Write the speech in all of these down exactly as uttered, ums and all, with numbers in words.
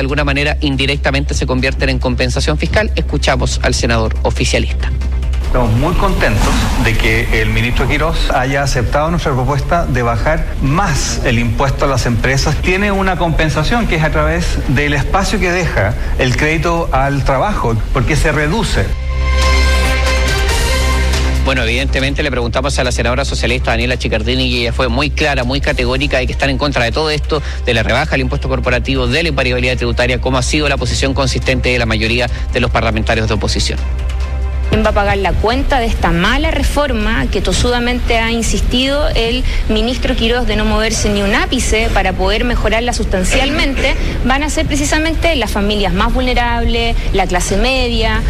de alguna manera indirectamente se convierten en compensación fiscal. Escuchamos al senador oficialista. Estamos muy contentos de que el ministro Quirós haya aceptado nuestra propuesta de bajar más el impuesto a las empresas. Tiene una compensación que es a través del espacio que deja el crédito al trabajo, porque se reduce. Bueno, evidentemente le preguntamos a la senadora socialista Daniela Chiccardini y ella fue muy clara, muy categórica de que están en contra de todo esto, de la rebaja del impuesto corporativo, de la imparibilidad tributaria, como ha sido la posición consistente de la mayoría de los parlamentarios de oposición. ¿Quién va a pagar la cuenta de esta mala reforma que tosudamente ha insistido el ministro Quirós de no moverse ni un ápice para poder mejorarla sustancialmente? Van a ser precisamente las familias más vulnerables, la clase media.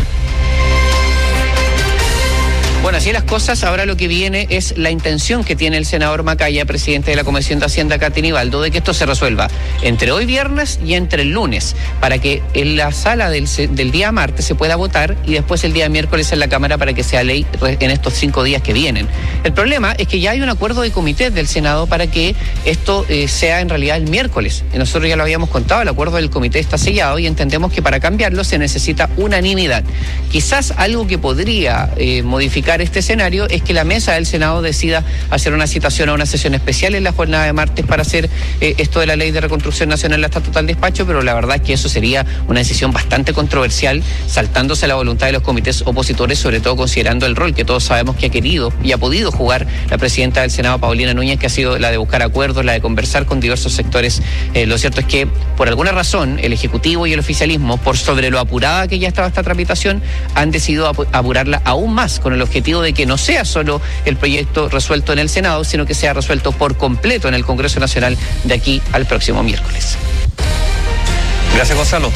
Bueno, así las cosas, ahora lo que viene es la intención que tiene el senador Macaya, presidente de la Comisión de Hacienda, Katy Nivaldo, de que esto se resuelva entre hoy viernes y entre el lunes, para que en la sala del, del día martes se pueda votar y después el día miércoles en la Cámara para que sea ley en estos cinco días que vienen. El problema es que ya hay un acuerdo de comité del Senado para que esto eh, sea en realidad el miércoles. Y nosotros ya lo habíamos contado, el acuerdo del comité está sellado y entendemos que para cambiarlo se necesita unanimidad. Quizás algo que podría eh, modificar este escenario es que la mesa del Senado decida hacer una citación a una sesión especial en la jornada de martes para hacer eh, esto de la ley de reconstrucción nacional hasta total despacho, pero la verdad es que eso sería una decisión bastante controversial, saltándose la voluntad de los comités opositores, sobre todo considerando el rol que todos sabemos que ha querido y ha podido jugar la presidenta del Senado, Paulina Núñez, que ha sido la de buscar acuerdos, la de conversar con diversos sectores. Eh, lo cierto es que, por alguna razón, el Ejecutivo y el oficialismo, por sobre lo apurada que ya estaba esta tramitación, han decidido apurarla aún más con el objetivo de que no sea solo el proyecto resuelto en el Senado, sino que sea resuelto por completo en el Congreso Nacional de aquí al próximo miércoles. Gracias, Gonzalo.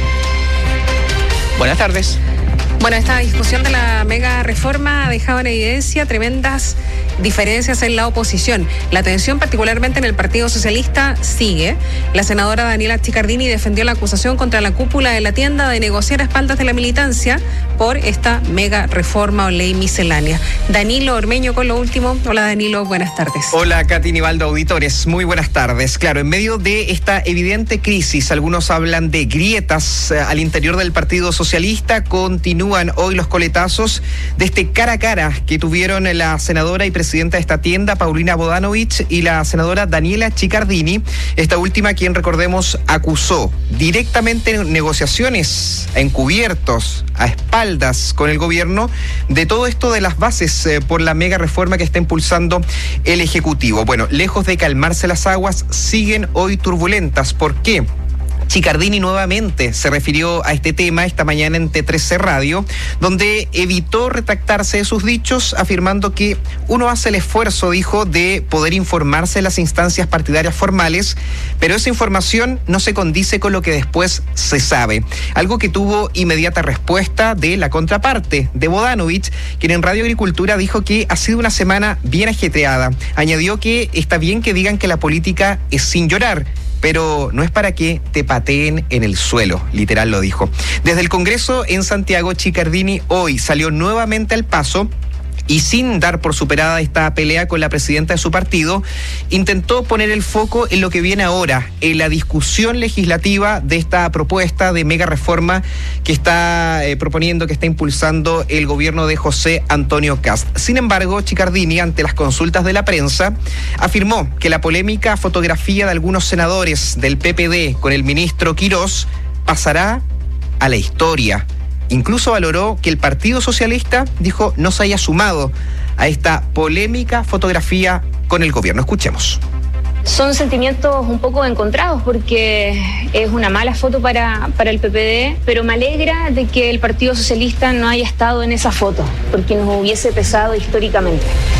Buenas tardes. Bueno, esta discusión de la mega reforma ha dejado en evidencia tremendas diferencias en la oposición. La tensión, particularmente en el Partido Socialista, sigue. La senadora Daniela Chiccardini defendió la acusación contra la cúpula de la tienda de negociar a espaldas de la militancia por esta mega reforma o ley miscelánea. Danilo Ormeño con lo último. Hola, Danilo, buenas tardes. Hola, Katy Nivaldo, auditores, muy buenas tardes. Claro, en medio de esta evidente crisis, algunos hablan de grietas eh, al interior del Partido Socialista. Continúan hoy los coletazos de este cara a cara que tuvieron la senadora y presidenta de esta tienda, Paulina Bodanovich, y la senadora Daniela Chiccardini, esta última quien, recordemos, acusó directamente negociaciones encubiertos, a espaldas con el gobierno, de todo esto de las bases eh, por la mega reforma que está impulsando el Ejecutivo. Bueno, lejos de calmarse las aguas, siguen hoy turbulentas. ¿Por qué? Chiccardini nuevamente se refirió a este tema esta mañana en T trece Radio, donde evitó retractarse de sus dichos, afirmando que uno hace el esfuerzo, dijo, de poder informarse en las instancias partidarias formales, pero esa información no se condice con lo que después se sabe. Algo que tuvo inmediata respuesta de la contraparte, de Bodanovich, quien en Radio Agricultura dijo que ha sido una semana bien ajetreada. Añadió que está bien que digan que la política es sin llorar, pero no es para que te pateen en el suelo, literal lo dijo. Desde el Congreso en Santiago, Chiccardini hoy salió nuevamente al paso y, sin dar por superada esta pelea con la presidenta de su partido, intentó poner el foco en lo que viene ahora, en la discusión legislativa de esta propuesta de mega reforma que está eh, proponiendo, que está impulsando el gobierno de José Antonio Kast. Sin embargo, Chiccardini, ante las consultas de la prensa, afirmó que la polémica fotografía de algunos senadores del P P D con el ministro Quirós pasará a la historia. Incluso valoró que el Partido Socialista, dijo, no se haya sumado a esta polémica fotografía con el gobierno. Escuchemos. Son sentimientos un poco encontrados porque es una mala foto para, para el P P D, pero me alegra de que el Partido Socialista no haya estado en esa foto, porque nos hubiese pesado históricamente.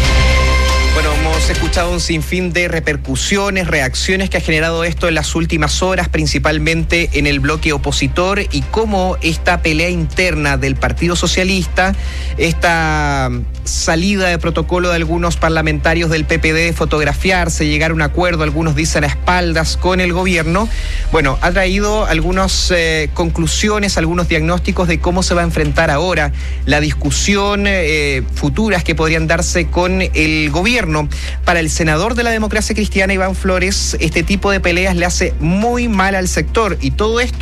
Bueno, hemos escuchado un sinfín de repercusiones, reacciones que ha generado esto en las últimas horas, principalmente en el bloque opositor, y cómo esta pelea interna del Partido Socialista, esta salida de protocolo de algunos parlamentarios del P P D de fotografiarse, llegar a un acuerdo, algunos dicen a espaldas con el gobierno, bueno, ha traído algunas eh, conclusiones, algunos diagnósticos de cómo se va a enfrentar ahora la discusión eh, futuras que podrían darse con el gobierno. Para el senador de la Democracia Cristiana, Iván Flores, este tipo de peleas le hace muy mal al sector, y todo esto